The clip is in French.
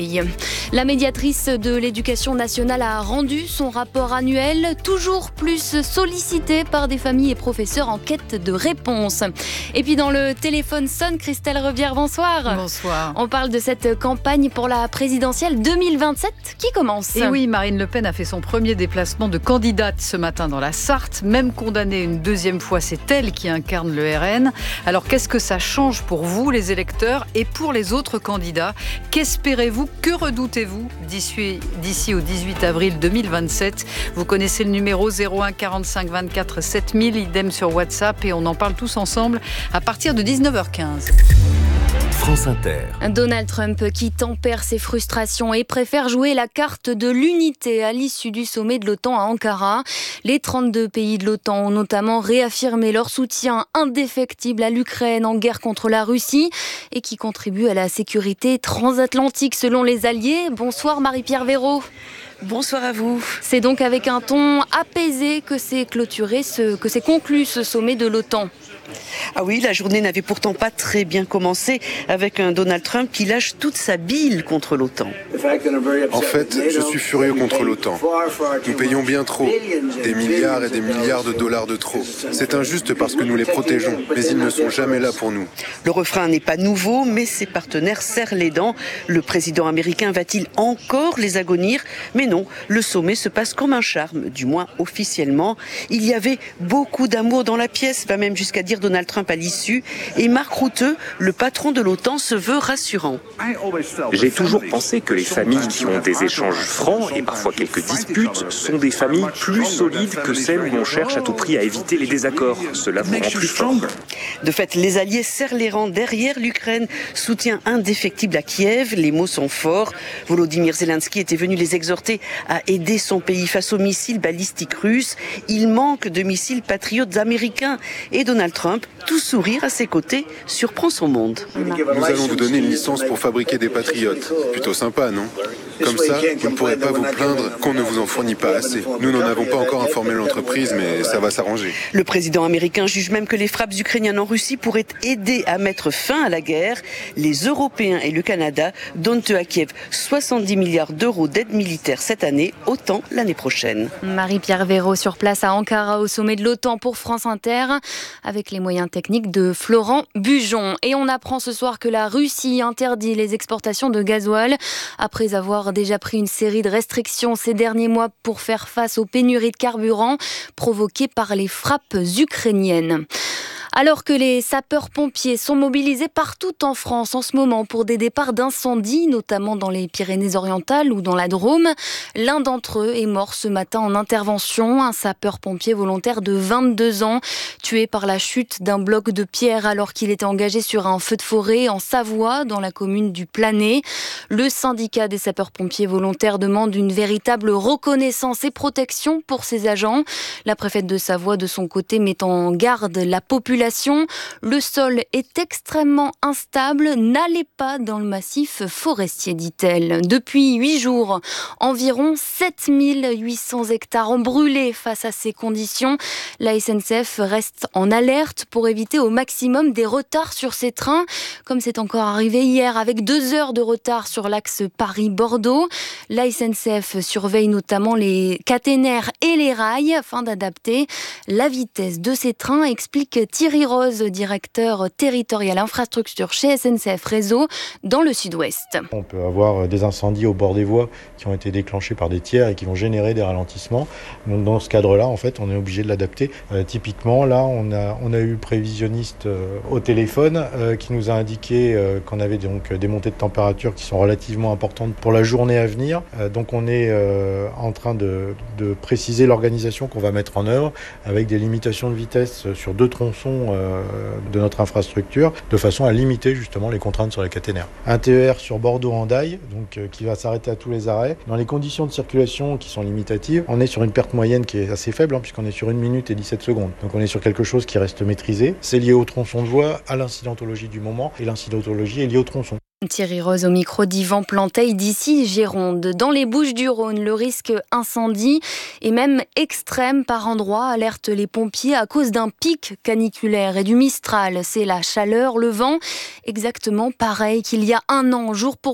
La médiatrice de l'éducation nationale a rendu son rapport annuel, toujours plus sollicité par des familles et professeurs en quête de réponses. Et puis dans le téléphone sonne, Christelle Rebière, bonsoir. Bonsoir. On parle de cette campagne pour la présidentielle 2027 qui commence. Et oui, Marine Le Pen a fait son premier déplacement de candidate ce matin dans la Sarthe. Même condamnée une deuxième fois, c'est elle qui incarne le RN. Alors qu'est-ce que ça change pour vous, les électeurs, et pour les autres candidats? Qu'espérez-vous? Que redoutez-vous d'ici au 18 avril 2027? Vous connaissez le numéro 01 45 24 7000, idem sur WhatsApp, et on en parle tous ensemble à partir de 19h15. France Inter. Donald Trump qui tempère ses frustrations et préfère jouer la carte de l'unité à l'issue du sommet de l'OTAN à Ankara. Les 32 pays de l'OTAN ont notamment réaffirmé leur soutien indéfectible à l'Ukraine en guerre contre la Russie et qui contribue à la sécurité transatlantique selon les alliés. Bonsoir Marie-Pierre Véraud. Bonsoir à vous. C'est donc avec un ton apaisé que s'est conclu ce sommet de l'OTAN. Ah oui, la journée n'avait pourtant pas très bien commencé avec un Donald Trump qui lâche toute sa bile contre l'OTAN. En fait, je suis furieux contre l'OTAN. Nous payons bien trop, des milliards et des milliards de dollars de trop. C'est injuste parce que nous les protégeons, mais ils ne sont jamais là pour nous. Le refrain n'est pas nouveau, mais ses partenaires serrent les dents. Le président américain va-t-il encore les agonir? Mais non, le sommet se passe comme un charme, du moins officiellement. Il y avait beaucoup d'amour dans la pièce, va même jusqu'à dire Donald Trump à l'issue, et Mark Rutte, le patron de l'OTAN, se veut rassurant. J'ai toujours pensé que les familles qui ont des échanges francs et parfois quelques disputes sont des familles plus solides que celles où on cherche à tout prix à éviter les désaccords. Cela vous rend plus fort. De fait, les alliés serrent les rangs derrière l'Ukraine, soutien indéfectible à Kiev, les mots sont forts. Volodymyr Zelensky était venu les exhorter à aider son pays face aux missiles balistiques russes. Il manque de missiles patriotes américains et Donald Trump, tout sourire à ses côtés, surprend son monde. Nous allons vous donner une licence pour fabriquer des patriotes. Plutôt sympa, non? Comme ça, vous ne pourrez pas vous plaindre qu'on ne vous en fournit pas assez. Nous n'en avons pas encore informé l'entreprise, mais ça va s'arranger. Le président américain juge même que les frappes ukrainiennes en Russie pourraient aider à mettre fin à la guerre. Les Européens et le Canada donnent à Kiev 70 milliards d'euros d'aide militaire cette année, autant l'année prochaine. Marie-Pierre Véraud sur place à Ankara au sommet de l'OTAN pour France Inter avec les moyens techniques de Florent Bujon. Et on apprend ce soir que la Russie interdit les exportations de gasoil après avoir déjà pris une série de restrictions ces derniers mois pour faire face aux pénuries de carburant provoquées par les frappes ukrainiennes. Alors que les sapeurs-pompiers sont mobilisés partout en France en ce moment pour des départs d'incendie, notamment dans les Pyrénées-Orientales ou dans la Drôme, l'un d'entre eux est mort ce matin en intervention, un sapeur-pompier volontaire de 22 ans, tué par la chute d'un bloc de pierre alors qu'il était engagé sur un feu de forêt en Savoie, dans la commune du Planay. Le syndicat des sapeurs-pompiers volontaires demande une véritable reconnaissance et protection pour ces agents. La préfète de Savoie, de son côté, met en garde la population. Le sol est extrêmement instable, n'allez pas dans le massif forestier, dit-elle. Depuis 8 jours, environ 7800 hectares ont brûlé face à ces conditions. La SNCF reste en alerte pour éviter au maximum des retards sur ses trains, comme c'est encore arrivé hier avec 2 heures de retard sur l'axe Paris-Bordeaux. La SNCF surveille notamment les caténaires et les rails afin d'adapter la vitesse de ces trains, explique Thierry Rose, directeur territorial infrastructure chez SNCF Réseau dans le sud-ouest. On peut avoir des incendies au bord des voies qui ont été déclenchés par des tiers et qui vont générer des ralentissements. Donc dans ce cadre-là, en fait, on est obligé de l'adapter. Typiquement, là, on a eu le prévisionniste au téléphone qui nous a indiqué qu'on avait donc des montées de température qui sont relativement importantes pour la journée à venir. Donc on est en train de préciser l'organisation qu'on va mettre en œuvre avec des limitations de vitesse sur 2 tronçons de notre infrastructure, de façon à limiter justement les contraintes sur les caténaires. Un TER sur Bordeaux-Hendaye, donc qui va s'arrêter à tous les arrêts. Dans les conditions de circulation qui sont limitatives, on est sur une perte moyenne qui est assez faible, puisqu'on est sur 1 minute et 17 secondes. Donc on est sur quelque chose qui reste maîtrisé. C'est lié au tronçon de voie, à l'incidentologie du moment, et l'incidentologie est liée au tronçon. Thierry Rose au micro d'Yvan Planteil d'ici Gironde. Dans les Bouches-du-Rhône, le risque incendie est même extrême par endroits, alertent les pompiers à cause d'un pic caniculaire et du Mistral. C'est la chaleur, le vent, exactement pareil qu'il y a 1 an, jour pour